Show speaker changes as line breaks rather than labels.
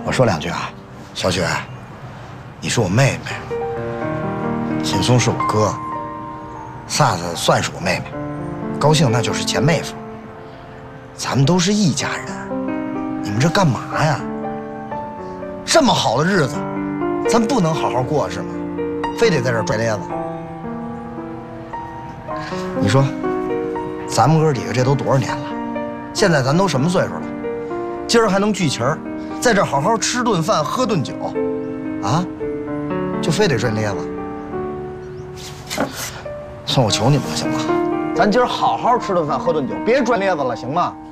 我说两句啊，小雪，你是我妹妹，劲松是我哥，萨萨算是我妹妹，高兴那就是前妹夫，咱们都是一家人，你们这干嘛呀？这么好的日子，咱不能好好过是吗？非得在这儿拽咧子？你说，咱们哥几个这都多少年了？现在咱都什么岁数了？今儿还能聚齐儿，在这儿好好吃顿饭，喝顿酒，啊，就非得拽咧子？算我求你们了，行吗？咱今儿好好吃顿饭，喝顿酒，别拽咧子了，行吗？